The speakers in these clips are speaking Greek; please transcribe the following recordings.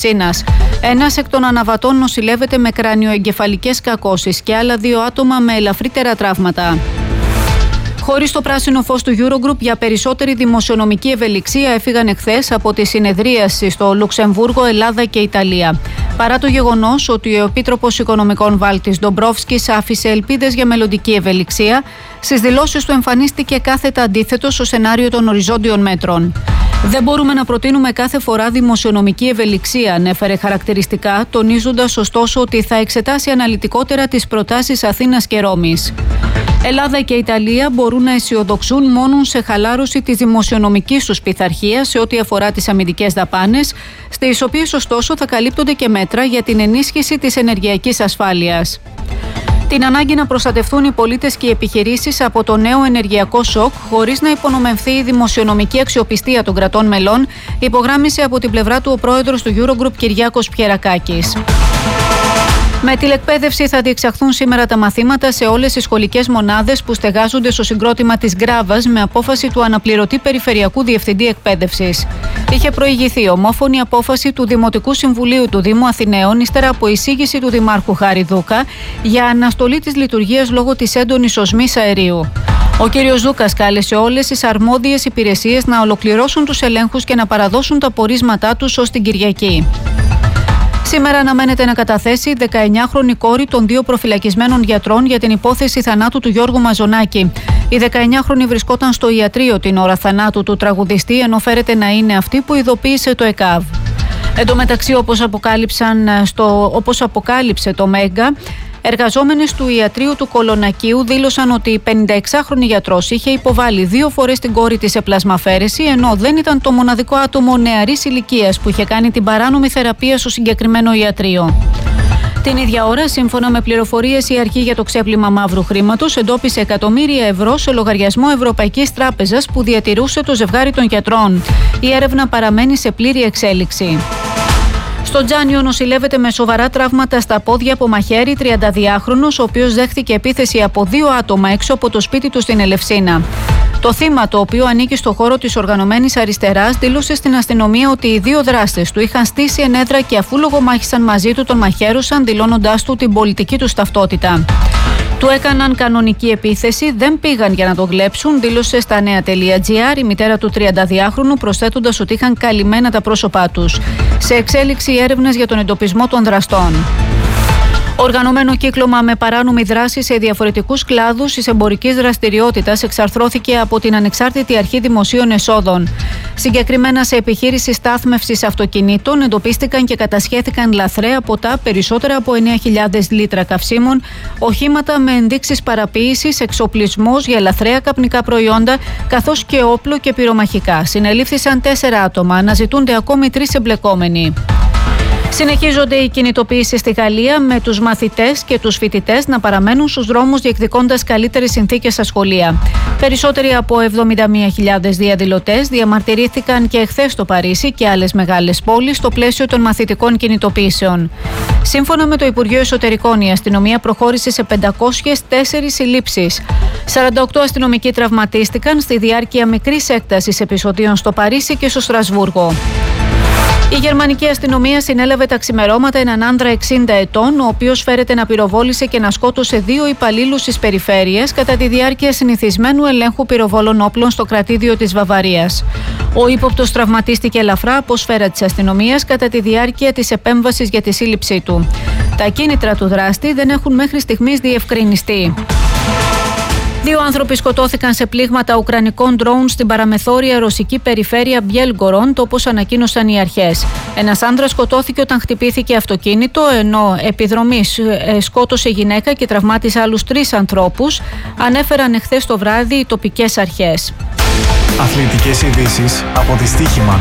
Τσίνας. Ένας εκ των αναβατών νοσηλεύεται με κρανιοεγκεφαλικές κακώσεις και άλλα 2 άτομα με ελαφρύτερα τραύματα. Χωρίς το πράσινο φως του Eurogroup για περισσότερη δημοσιονομική ευελιξία έφυγαν εχθές από τη συνεδρίαση στο Λουξεμβούργο, Ελλάδα και Ιταλία. Παρά το γεγονός ότι ο Επίτροπος Οικονομικών Βάλτης Ντομπρόφσκης άφησε ελπίδες για μελλοντική ευελιξία, στις δηλώσεις του εμφανίστηκε κάθετα αντίθετο στο σενάριο των οριζόντιων μέτρων. Δεν μπορούμε να προτείνουμε κάθε φορά δημοσιονομική ευελιξία, ανέφερε χαρακτηριστικά, τονίζοντας ωστόσο ότι θα εξετάσει αναλυτικότερα τις προτάσεις Αθήνας και Ρώμης. Ελλάδα και Ιταλία μπορούν να αισιοδοξούν μόνο σε χαλάρωση της δημοσιονομικής τους πειθαρχίας σε ό,τι αφορά τις αμυντικές δαπάνες, στις οποίες ωστόσο θα καλύπτονται και μέτρα για την ενίσχυση της ενεργειακής ασφάλειας. Την ανάγκη να προστατευτούν οι πολίτες και οι επιχειρήσεις από το νέο ενεργειακό σοκ χωρίς να υπονομευθεί η δημοσιονομική αξιοπιστία των κρατών μελών, υπογράμμισε από την πλευρά του ο πρόεδρος του Eurogroup Κυριάκος Πιερακάκης. Με τηλεκπαίδευση θα διεξαχθούν σήμερα τα μαθήματα σε όλες τις σχολικές μονάδες που στεγάζονται στο συγκρότημα της Γκράβας με απόφαση του αναπληρωτή Περιφερειακού Διευθυντή Εκπαίδευσης. Είχε προηγηθεί ομόφωνη απόφαση του Δημοτικού Συμβουλίου του Δήμου Αθηναίων ύστερα από εισήγηση του Δημάρχου Χάρη Δούκα για αναστολή της λειτουργίας λόγω της έντονης οσμής αερίου. Ο κ. Δούκας κάλεσε όλες τις αρμόδιες υπηρεσίες να ολοκληρώσουν τους ελέγχους και να παραδώσουν τα πορίσματά τους ως την Κυριακή. Σήμερα αναμένεται να καταθέσει 19χρονη κόρη των 2 προφυλακισμένων γιατρών για την υπόθεση θανάτου του Γιώργου Μαζονάκη. Η 19χρονη βρισκόταν στο ιατρείο την ώρα θανάτου του τραγουδιστή, ενώ φέρεται να είναι αυτή που ειδοποίησε το ΕΚΑΒ. Εν τω μεταξύ, όπως αποκάλυψε το Μέγκα, εργαζόμενες του ιατρείου του Κολονακίου δήλωσαν ότι η 56χρονη γιατρός είχε υποβάλει 2 φορές την κόρη της σε πλασμαφαίρεση, ενώ δεν ήταν το μοναδικό άτομο νεαρής ηλικίας που είχε κάνει την παράνομη θεραπεία στο συγκεκριμένο ιατρείο. Την ίδια ώρα, σύμφωνα με πληροφορίες, η Αρχή για το Ξέπλυμα Μαύρου Χρήματος εντόπισε εκατομμύρια ευρώ σε λογαριασμό Ευρωπαϊκής Τράπεζας που διατηρούσε το ζευγάρι των γιατρών. Η έρευνα παραμένει σε πλήρη εξέλιξη. Στο Τζάνιο νοσηλεύεται με σοβαρά τραύματα στα πόδια από μαχαίρι 32χρονος, ο οποίος δέχθηκε επίθεση από 2 άτομα έξω από το σπίτι του στην Ελευσίνα. Το θύμα, το οποίο ανήκει στο χώρο της οργανωμένης αριστεράς, δήλωσε στην αστυνομία ότι οι 2 δράστες του είχαν στήσει ενέδρα και αφού λογομάχησαν μαζί του τον μαχαίρωσαν, δηλώνοντάς του την πολιτική του ταυτότητα. Του έκαναν κανονική επίθεση, δεν πήγαν για να τον κλέψουν, δήλωσε στα νέα.gr η μητέρα του 32χρονου, προσθέτοντας ότι είχαν καλυμμένα τα πρόσωπά τους. Σε εξέλιξη έρευνες για τον εντοπισμό των δραστών. Οργανωμένο κύκλωμα με παράνομη δράση σε διαφορετικούς κλάδους της εμπορικής δραστηριότητας εξαρθρώθηκε από την Ανεξάρτητη Αρχή Δημοσίων Εσόδων. Συγκεκριμένα σε επιχείρηση στάθμευσης αυτοκινήτων εντοπίστηκαν και κατασχέθηκαν λαθρέα ποτά, περισσότερα από 9.000 λίτρα καυσίμων, οχήματα με ενδείξεις παραποίησης, εξοπλισμός για λαθρέα καπνικά προϊόντα, καθώς και όπλο και πυρομαχικά. Συνελήφθησαν 4 άτομα, αναζητούνται ακόμη 3 εμπλεκόμενοι. Συνεχίζονται οι κινητοποιήσεις στη Γαλλία με τους μαθητές και τους φοιτητές να παραμένουν στους δρόμους διεκδικώντας καλύτερες συνθήκες στα σχολεία. Περισσότεροι από 71.000 διαδηλωτές διαμαρτυρήθηκαν και εχθές στο Παρίσι και άλλες μεγάλες πόλεις στο πλαίσιο των μαθητικών κινητοποιήσεων. Σύμφωνα με το Υπουργείο Εσωτερικών, η αστυνομία προχώρησε σε 504 συλλήψεις. 48 αστυνομικοί τραυματίστηκαν στη διάρκεια μικρής έκτασης επεισοδίων στο Παρίσι και στο Στρασβούργο. Η γερμανική αστυνομία συνέλαβε τα ξημερώματα έναν άνδρα 60 ετών, ο οποίος φέρεται να πυροβόλησε και να σκότωσε 2 υπαλλήλους της περιφέρειας κατά τη διάρκεια συνηθισμένου ελέγχου πυροβόλων όπλων στο κρατήδιο της Βαβαρίας. Ο ύποπτος τραυματίστηκε ελαφρά από σφαίρα της αστυνομίας κατά τη διάρκεια της επέμβασης για τη σύλληψή του. Τα κίνητρα του δράστη δεν έχουν μέχρι στιγμής διευκρινιστεί. 2 άνθρωποι σκοτώθηκαν σε πλήγματα ουκρανικών ντρόουν στην παραμεθόρια ρωσική περιφέρεια Μπιέλγκοροντ, όπως ανακοίνωσαν οι αρχές. Ένας άνδρας σκοτώθηκε όταν χτυπήθηκε αυτοκίνητο, ενώ επιδρομής σκότωσε γυναίκα και τραυμάτισε άλλους 3 ανθρώπους, ανέφεραν εχθές το βράδυ οι τοπικές αρχές. Αθλητικές ειδήσεις από τη Στίχημαν.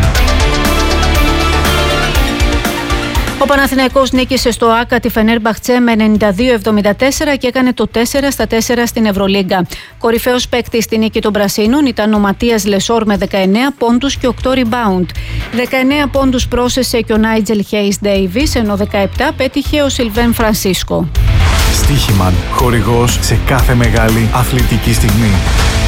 Ο Παναθηναϊκός νίκησε στο ΆΚΑ τη Φενέρμπαχτσε με 92-74 και έκανε το 4-4 στην Ευρωλίγκα. Κορυφαίος παίκτης στη νίκη των Πρασίνων ήταν ο Ματίας Λεσόρ με 19 πόντους και 8 rebound. 19 πόντους πρόσθεσε και ο Νάιτζελ Χέις Ντέιβις, ενώ 17 πέτυχε ο Σιλβέν Φρανσίσκο. Στίχημαν, χορηγός σε κάθε μεγάλη αθλητική στιγμή.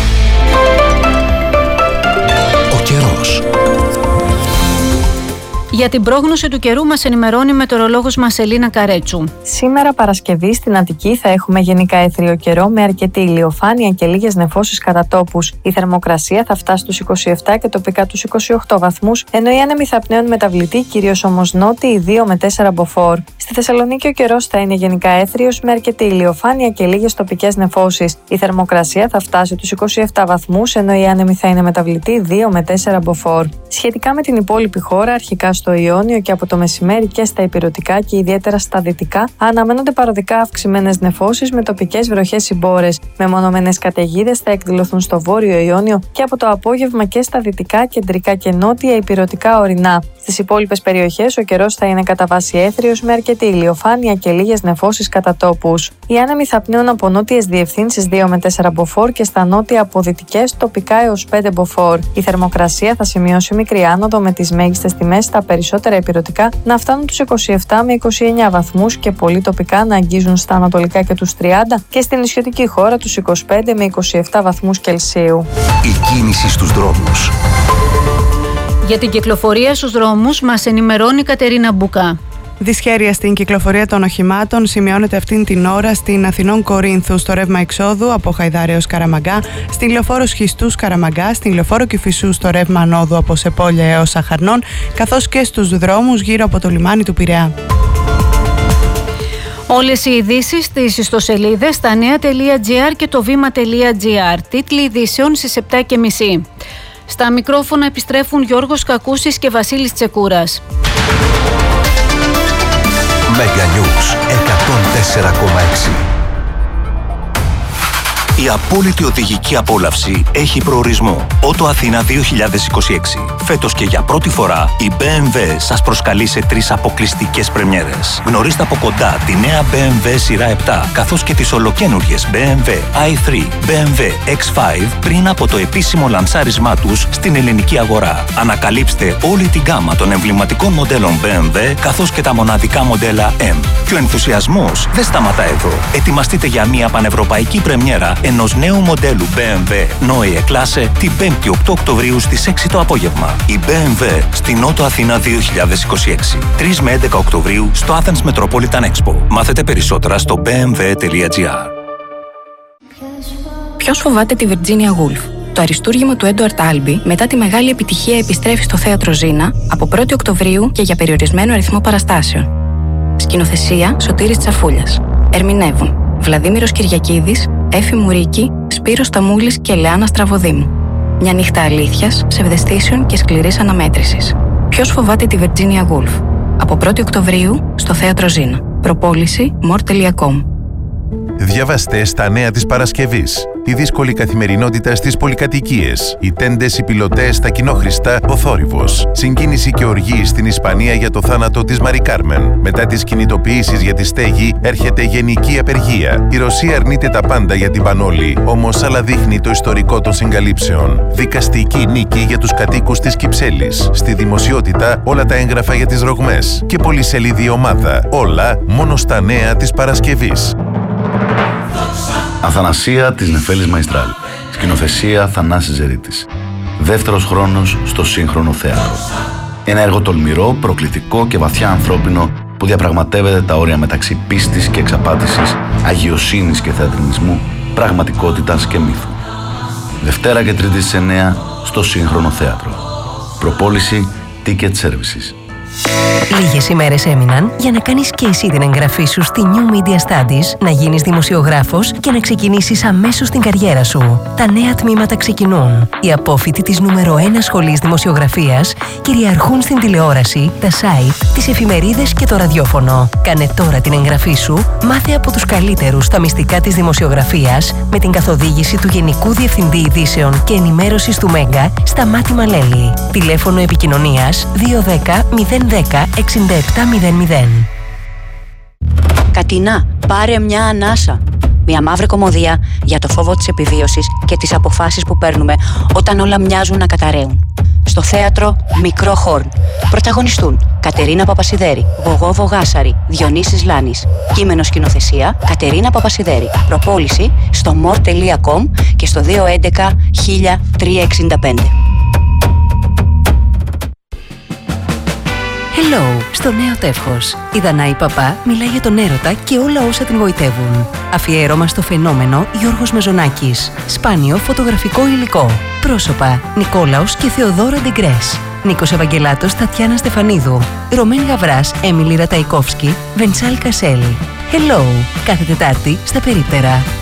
Ο καιρός. Για την πρόγνωση του καιρού μας ενημερώνει η μετεωρολόγος μας Ελίνα Καρέτσου. Σήμερα Παρασκευή στην Αττική θα έχουμε γενικά έθριο καιρό με αρκετή ηλιοφάνεια και λίγες νεφώσεις κατά τόπους. Η θερμοκρασία θα φτάσει στους 27 και τοπικά τους 28 βαθμούς, ενώ οι άνεμοι θα πνέουν μεταβλητοί, κυρίως όμως νότιοι 2 με 4 μποφόρ. Στη Θεσσαλονίκη ο καιρός θα είναι γενικά έθριος με αρκετή ηλιοφάνεια και λίγες τοπικές νεφώσεις. Η θερμοκρασία θα φτάσει τους 27 βαθμούς, ενώ οι άνεμοι θα είναι μεταβλητοί 2 με 4 μποφόρ. Σχετικά με την υπόλοιπη χώρα, αρχικά στο Ιόνιο και από το μεσημέρι και στα ηπειρωτικά και ιδιαίτερα στα δυτικά, αναμένονται παροδικά αυξημένες νεφώσεις με τοπικές βροχές συμπόρες. Μεμονωμένες καταιγίδες θα εκδηλωθούν στο βόρειο Ιόνιο και από το απόγευμα και στα δυτικά, κεντρικά και νότια ηπειρωτικά ορεινά. Στις υπόλοιπες περιοχές ο καιρός θα είναι κατά βάση έθριος με αρκετή ηλιοφάνεια και λίγες νεφώσεις κατά τόπους. Οι άνεμοι θα πνέουν από νότιες διευθύνσεις 2 με 4 μποφόρ και στα νότια από δυτικές τοπικά έως 5 μποφόρ. Η θερμοκρασία θα σημειώσει μικρή άνοδο με τις μέγιστες τιμές στα περισσότερα ηπειρωτικά να φτάνουν τους 27 με 29 βαθμούς και πολύ τοπικά να αγγίζουν στα ανατολικά και τους 30 και στην νησιωτική χώρα τους 25 με 27 βαθμούς Κελσίου. Η κίνηση στους δρόμους. Για την κυκλοφορία στους δρόμους μας ενημερώνει η Κατερίνα Μπουκά. Δυσχέρεια στην κυκλοφορία των οχημάτων σημειώνεται αυτήν την ώρα στην Αθηνών Κορίνθου στο ρεύμα εξόδου από Χαϊδάρη έως Καραμαγκά, στην λεωφόρο Σχιστούς Καραμαγκά, στην λεωφόρο Κηφισού στο ρεύμα ανόδου από Σεπόλια έως Αχαρνών, καθώς και στους δρόμους γύρω από το λιμάνι του Πειραιά. Όλες οι ειδήσεις στις ιστοσελίδες στα νέα.gr και το βήμα.gr. Τίτλοι ειδήσεων στις 7:30. Στα μικρόφωνα επιστρέφουν Γιώργος Κακούσης και Βασίλης Τσεκούρας. Μέγα Νιούς 104,6. Η απόλυτη οδηγική απόλαυση έχει προορισμό. Ότο Αθήνα 2026. Φέτος και για πρώτη φορά η BMW σας προσκαλεί σε 3 αποκλειστικές πρεμιέρες. Γνωρίστε από κοντά τη νέα BMW σειρά 7, καθώς και τις ολοκαίνουργιες BMW i3, BMW X5 πριν από το επίσημο λανσάρισμά τους στην ελληνική αγορά. Ανακαλύψτε όλη την γκάμα των εμβληματικών μοντέλων BMW, καθώς και τα μοναδικά μοντέλα M. Και ο ενθουσιασμός δεν σταματά εδώ. Ετοιμαστείτε για μια πανευρωπαϊκή πρεμιέρα ενός νέου μοντέλου BMW Neue Klasse την 5η 8 Οκτωβρίου στις 6 το απόγευμα. Η BMW στην Νότο Αθήνα 2026. 3 με 11 Οκτωβρίου στο Athens Metropolitan Expo. Μάθετε περισσότερα στο bmw.gr. Ποιος φοβάται τη Virginia Woolf? Το αριστούργημα του Έντουαρτ Άλμπι μετά τη μεγάλη επιτυχία επιστρέφει στο Θέατρο Ζήνα από 1η Οκτωβρίου και για περιορισμένο αριθμό παραστάσεων. Σκηνοθεσία Σωτήρης Τσαφούλιας. Ερμηνεύουν Βλαδίμηρος Κυριακίδης, Έφη Μουρίκη, Σπύρος Σταμούλης και Λεάνα Στραβοδήμου. Μια νύχτα αλήθειας, ψευδαισθήσεων και σκληρής αναμέτρησης. Ποιος φοβάται τη Virginia Woolf? Από 1η Οκτωβρίου στο Θέατρο Ζήνα. Προπόληση more.com. Διαβάστε στα νέα της Παρασκευής. Η δύσκολη καθημερινότητα στις πολυκατοικίες. Οι τέντες, οι πιλωτές, τα κοινόχρηστα, ο θόρυβος. Συγκίνηση και οργή στην Ισπανία για το θάνατο της Μαρι Κάρμεν. Μετά τις κινητοποιήσεις για τη στέγη, έρχεται γενική απεργία. Η Ρωσία αρνείται τα πάντα για την Πανόλη, όμως άλλα δείχνει το ιστορικό των συγκαλύψεων. Δικαστική νίκη για τους κατοίκους της Κυψέλης. Στη δημοσιότητα όλα τα έγγραφα για τις ρογμές. Και πολυσελίδη ομάδα. Όλα μόνο στα νέα της Παρασκευής. Αθανασία της Νεφέλης Μαϊστράλ. Σκηνοθεσία Θανάσης Ζερίτης. Δεύτερος χρόνος στο σύγχρονο θέατρο. Ένα έργο τολμηρό, προκλητικό και βαθιά ανθρώπινο που διαπραγματεύεται τα όρια μεταξύ πίστης και εξαπάτησης, αγιοσύνης και θεατρινισμού, πραγματικότητας και μύθου. Δευτέρα και Τρίτη στις 9 στο σύγχρονο θέατρο. Προπόληση Ticket Services. Λίγες ημέρες έμειναν για να κάνεις και εσύ την εγγραφή σου στη New Media Studies, να γίνεις δημοσιογράφος και να ξεκινήσεις αμέσως την καριέρα σου. Τα νέα τμήματα ξεκινούν. Οι απόφοιτοι της νούμερο 1 σχολής δημοσιογραφίας κυριαρχούν στην τηλεόραση, τα site, τις εφημερίδες και το ραδιόφωνο. Κάνε τώρα την εγγραφή σου, μάθε από τους καλύτερους τα μυστικά της δημοσιογραφίας με την καθοδήγηση του Γενικού Διευθυντή Ειδήσεων και Ενημέρωσης του Μέγκα, Σταμάτη Μαλέλη. Τηλέφωνο επικοινωνίας 210 010 6700. Κατινά, πάρε μια ανάσα. Μια μαύρη κωμωδία για το φόβο της επιβίωσης και τις αποφάσεις που παίρνουμε όταν όλα μοιάζουν να καταραίουν. Στο θέατρο Μικρό Χόρν πρωταγωνιστούν Κατερίνα Παπασιδέρη, Γογό Βογάσαρη, Διονύσης Λάνης. Κείμενο σκηνοθεσία Κατερίνα Παπασιδέρη. Προπόληση στο more.com και στο 211 1365. Hello, στο νέο τεύχος. Η Δανάη Παπά μιλάει για τον έρωτα και όλα όσα την γοητεύουν. Αφιέρωμα στο φαινόμενο Γιώργος Μεζονάκης. Σπάνιο φωτογραφικό υλικό. Πρόσωπα Νικόλαος και Θεοδόρα Ντεγκρές. Νίκος Ευαγγελάτος, Τατιάνα Στεφανίδου. Ρωμέν Γαβράς, Έμιλι Ραταϊκόφσκι, Βεντσάλ Κασέλη. Hello, κάθε Τετάρτη στα Περίπτερα.